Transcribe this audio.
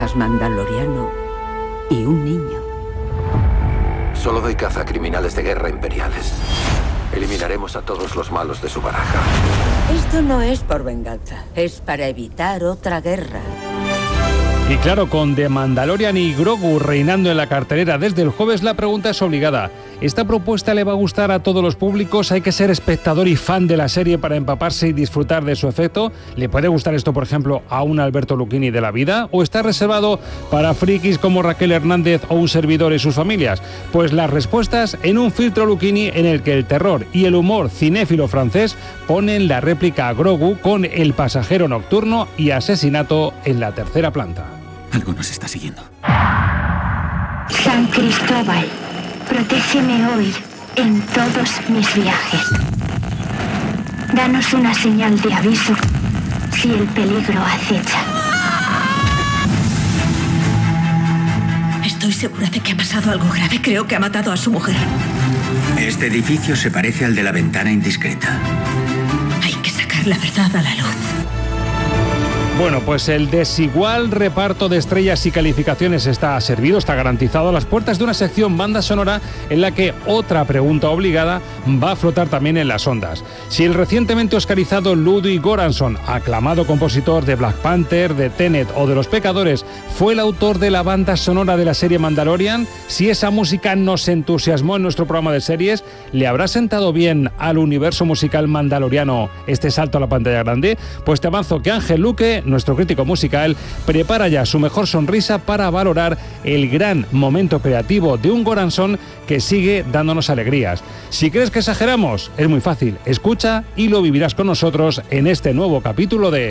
Mandaloriano y un niño. Solo doy caza a criminales de guerra imperiales. Eliminaremos a todos los malos de su baraja. Esto no es por venganza, es para evitar otra guerra. Y claro, con The Mandalorian y Grogu reinando en la cartelera desde el jueves, la pregunta es obligada. ¿Esta propuesta le va a gustar a todos los públicos? ¿Hay que ser espectador y fan de la serie para empaparse y disfrutar de su efecto? ¿Le puede gustar esto, por ejemplo, a un Alberto Lucchini de la vida? ¿O está reservado para frikis como Raquel Hernández o un servidor y sus familias? Pues las respuestas en un filtro Lucchini en el que el terror y el humor cinéfilo francés ponen la réplica a Grogu con El pasajero nocturno y Asesinato en la tercera planta. Algo nos está siguiendo. San Cristóbal, protégeme hoy en todos mis viajes. Danos una señal de aviso si el peligro acecha. Estoy segura de que ha pasado algo grave. Creo que ha matado a su mujer. Este edificio se parece al de La ventana indiscreta. Hay que sacar la verdad a la luz. Bueno, pues el desigual reparto de estrellas y calificaciones está servido, está garantizado a las puertas de una sección banda sonora en la que otra pregunta obligada va a flotar también en las ondas. Si el recientemente oscarizado Ludwig Göransson, aclamado compositor de Black Panther, de Tenet o de Los Pecadores, fue el autor de la banda sonora de la serie Mandalorian, si esa música nos entusiasmó en nuestro programa de series, ¿le habrá sentado bien al universo musical mandaloriano este salto a la pantalla grande? Pues te avanzo que Ángel Luque, nuestro crítico musical, prepara ya su mejor sonrisa para valorar el gran momento creativo de un Göransson que sigue dándonos alegrías. Si crees que exageramos, es muy fácil, escucha y lo vivirás con nosotros en este nuevo capítulo de